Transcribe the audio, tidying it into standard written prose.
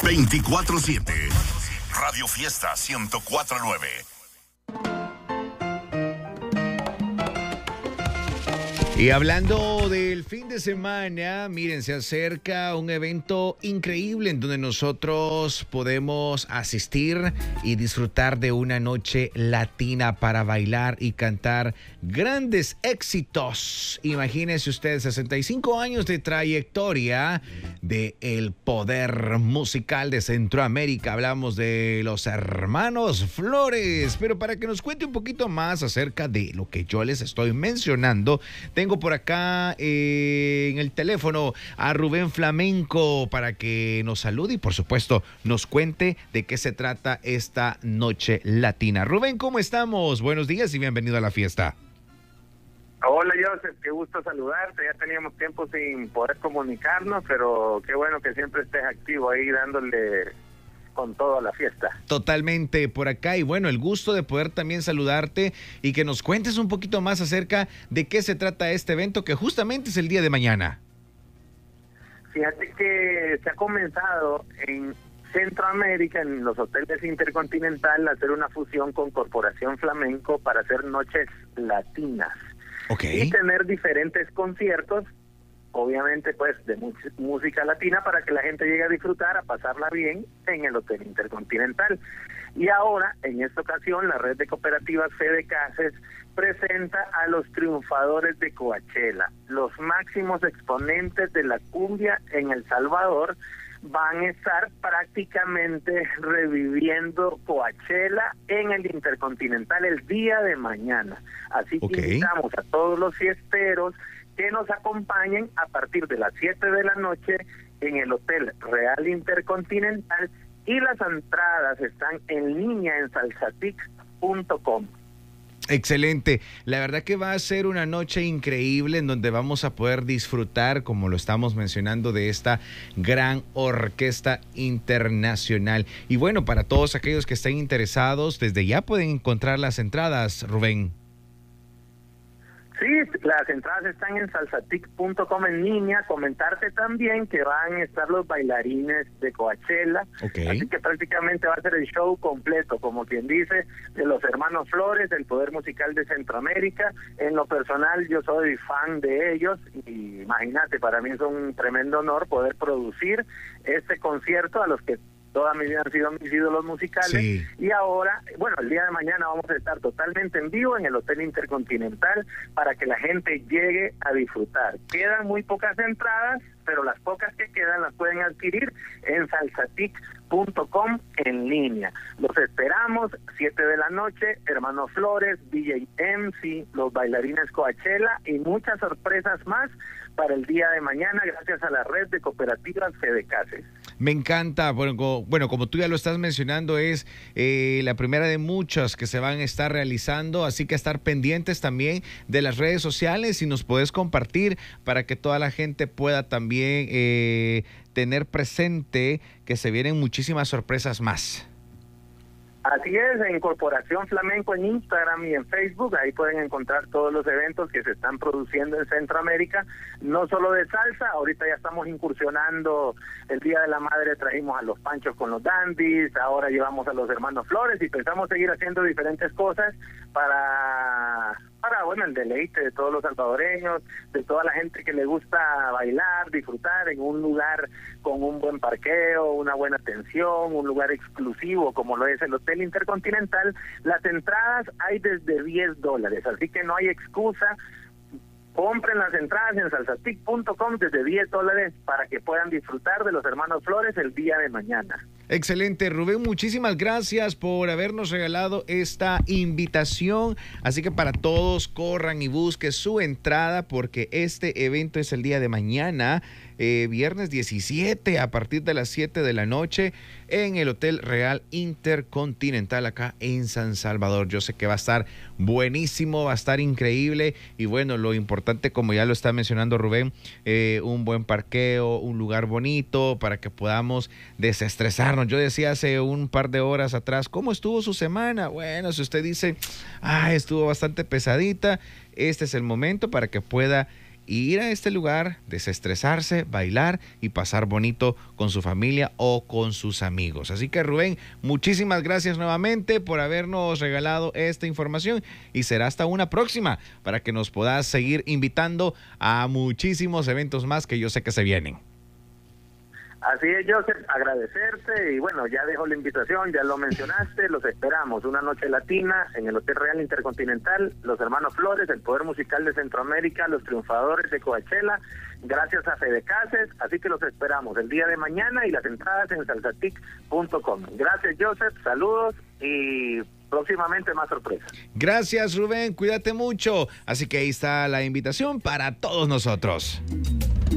24/7. Radio Fiesta 104.9. Y hablando del fin de semana, miren, se acerca un evento increíble en donde nosotros podemos asistir y disfrutar de una noche latina para bailar y cantar grandes éxitos. Imagínense ustedes, 65 años de trayectoria de el poder musical de Centroamérica. Hablamos de los hermanos Flores, pero para que nos cuente un poquito más acerca de lo que yo les estoy mencionando, tengo por acá en el teléfono a Rubén Flamenco para que nos salude y por supuesto nos cuente de qué se trata esta noche latina. Rubén, ¿cómo estamos? Buenos días y bienvenido a la fiesta. Hola Joseph, qué gusto saludarte. Ya teníamos tiempo sin poder comunicarnos, pero qué bueno que siempre estés activo ahí dándole con toda la fiesta. Totalmente por acá y bueno, el gusto de poder también saludarte y que nos cuentes un poquito más acerca de qué se trata este evento que justamente es el día de mañana. Fíjate que se ha comenzado en Centroamérica, en los hoteles Intercontinental, a hacer una fusión con Corporación Flamenco para hacer noches latinas. Okay. Y tener diferentes conciertos, obviamente pues de música latina para que la gente llegue a disfrutar, a pasarla bien en el Hotel Intercontinental. Y ahora, en esta ocasión, la red de cooperativas Fede Cases presenta a los triunfadores de Coachella. Los máximos exponentes de la cumbia en El Salvador van a estar prácticamente reviviendo Coachella en el Intercontinental el día de mañana. Así que invitamos a todos los fiesteros que nos acompañen a partir de las 7 de la noche en el Hotel Real Intercontinental y las entradas están en línea en salsatic.com. Excelente, la verdad que va a ser una noche increíble en donde vamos a poder disfrutar, como lo estamos mencionando, de esta gran orquesta internacional. Y bueno, para todos aquellos que estén interesados, desde ya pueden encontrar las entradas, Rubén. Sí, las entradas están en salsatic.com en línea. Comentarte también que van a estar los bailarines de Coachella. Así que prácticamente va a ser el show completo, como quien dice, de los hermanos Flores, del poder musical de Centroamérica. En lo personal yo soy fan de ellos y imagínate, para mí es un tremendo honor poder producir este concierto a los que toda mi vida han sido mis ídolos musicales. Sí. Y ahora, bueno, el día de mañana vamos a estar totalmente en vivo en el Hotel Intercontinental para que la gente llegue a disfrutar. Quedan muy pocas entradas, pero las pocas que quedan las pueden adquirir en salsatic.com en línea. Los esperamos, 7 de la noche, Hermanos Flores, DJ MC, los bailarines Coachella y muchas sorpresas más para el día de mañana gracias a la red de cooperativas Fede Cases. Me encanta, bueno, como tú ya lo estás mencionando, es la primera de muchas que se van a estar realizando, así que estar pendientes también de las redes sociales y nos puedes compartir para que toda la gente pueda también tener presente que se vienen muchísimas sorpresas más. Así es, en Corporación Flamenco en Instagram y en Facebook, ahí pueden encontrar todos los eventos que se están produciendo en Centroamérica, no solo de salsa, ahorita ya estamos incursionando, el Día de la Madre trajimos a los Panchos con los Dandies, ahora llevamos a los Hermanos Flores y pensamos seguir haciendo diferentes cosas para bueno, el deleite de todos los salvadoreños, de toda la gente que le gusta bailar, disfrutar en un lugar con un buen parqueo, una buena atención, un lugar exclusivo como lo es el Hotel Intercontinental. Las entradas hay desde $10, así que no hay excusa. Compren las entradas en salsatic.com desde $10 para que puedan disfrutar de los Hermanos Flores el día de mañana. Excelente, Rubén, muchísimas gracias por habernos regalado esta invitación. Así que para todos, corran y busquen su entrada porque este evento es el día de mañana, viernes 17 a partir de las 7 de la noche en el Hotel Real Intercontinental acá en San Salvador. Yo sé que va a estar buenísimo, va a estar increíble y bueno, lo importante, como ya lo está mencionando Rubén, un buen parqueo, un lugar bonito para que podamos desestresarnos. Yo decía hace un par de horas atrás, ¿cómo estuvo su semana? Bueno, si usted dice, estuvo bastante pesadita, este es el momento para que pueda ir a este lugar, desestresarse, bailar y pasar bonito con su familia o con sus amigos. Así que Rubén, muchísimas gracias nuevamente por habernos regalado esta información y será hasta una próxima para que nos puedas seguir invitando a muchísimos eventos más que yo sé que se vienen. Así es, Joseph, agradecerte y bueno, ya dejo la invitación, ya lo mencionaste, los esperamos, una noche latina en el Hotel Real Intercontinental, los hermanos Flores, el Poder Musical de Centroamérica, los triunfadores de Coachella, gracias a Fede Cases, así que los esperamos el día de mañana y las entradas en salsatic.com. Gracias, Joseph, saludos y próximamente más sorpresas. Gracias, Rubén, cuídate mucho. Así que ahí está la invitación para todos nosotros.